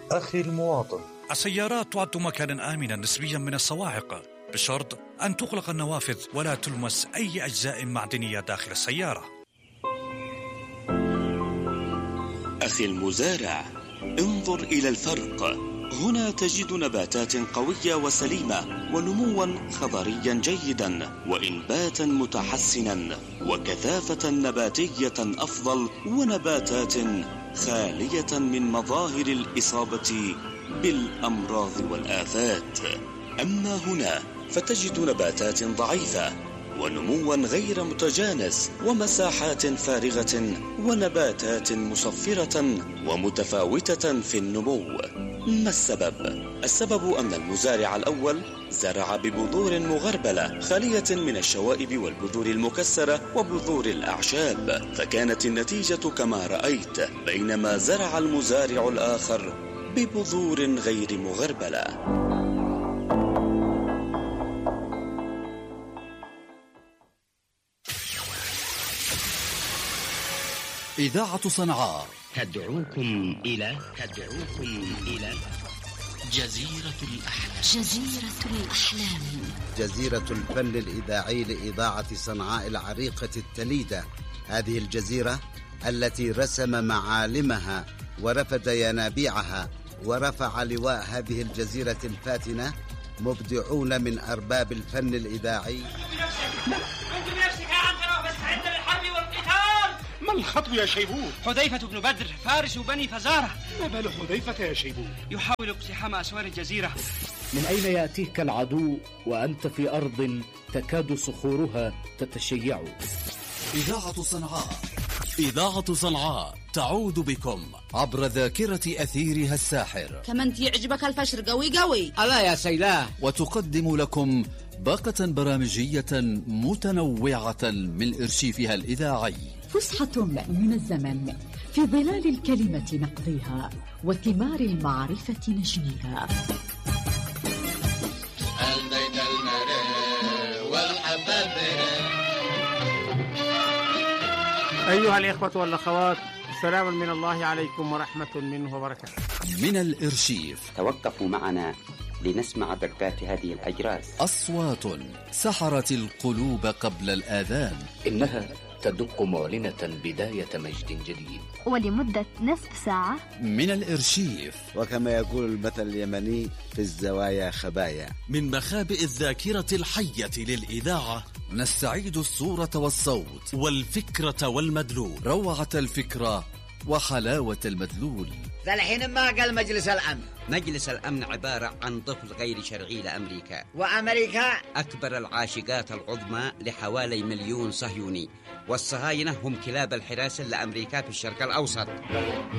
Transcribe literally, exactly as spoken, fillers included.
أخي المواطن، السيارات تعد مكانا آمنا نسبيا من الصواعق، بشرط أن تغلق النوافذ ولا تلمس أي أجزاء معدنية داخل السيارة. أخي المزارع، انظر إلى الفرق. هنا تجد نباتات قوية وسليمة ونموا خضريا جيدا وإنباتا متحسنا وكثافة نباتية أفضل ونباتات خالية من مظاهر الإصابة بالأمراض والآفات. أما هنا فتجد نباتات ضعيفة ونموا غير متجانس ومساحات فارغة ونباتات مصفرة ومتفاوتة في النمو. ما السبب؟ السبب أن المزارع الأول زرع ببذور مغربلة خالية من الشوائب والبذور المكسرة وبذور الأعشاب، فكانت النتيجة كما رأيت، بينما زرع المزارع الآخر ببذور غير مغربلة. إذاعة صنعاء تدعوكم إلى تدعوكم إلى جزيرة الأحلام. جزيرة الأحلام، جزيرة الفن الإذاعي لإذاعة صنعاء العريقة التليدة. هذه الجزيرة التي رسم معالمها ورفد ينابيعها ورفع لواء هذه الجزيرة الفاتنة مبدعون من أرباب الفن الإذاعي. ما الخطب يا شيبوت؟ حذيفة بن بدر فارس بني فزارة. ما بال حذيفة يا شيبوت؟ يحاول اقتحام أسوار الجزيرة. من أين يأتيك العدو وأنت في أرض تكاد صخورها تتشيع؟ إذاعة صنعاء إذاعة صنعاء تعود بكم عبر ذاكرة أثيرها الساحر. كمان يعجبك الفشر قوي قوي. الله يا سيلاه. وتقدم لكم باقة برامجية متنوعة من إرشيفها الإذاعي. فسحة من الزمن في ظلال الكلمة نقضيها وثمار المعرفة نجنيها. البيت المرير والحباب. أيها الإخوة والأخوات، سلام من الله عليكم ورحمة منه وبركاته. من الإرشيف توقفوا معنا لنسمع دقات هذه الأجراس. أصوات سحرت القلوب قبل الآذان. إنها تدق معلنة بداية مجد جديد ولمدة نصف ساعة. من الإرشيف، وكما يقول المثل اليمني، في الزوايا خبايا. من مخابئ الذاكرة الحية للإذاعة نستعيد الصورة والصوت والفكرة والمدلول، روعة الفكرة وحلاوة المدلول. ذا الحين ما قال مجلس الأمن. مجلس الأمن عبارة عن طفل غير شرعي لأمريكا، وأمريكا أكبر العاشقات العظمى لحوالي مليون صهيوني، والصهاينة هم كلاب الحراسة لأمريكا في الشرق الأوسط.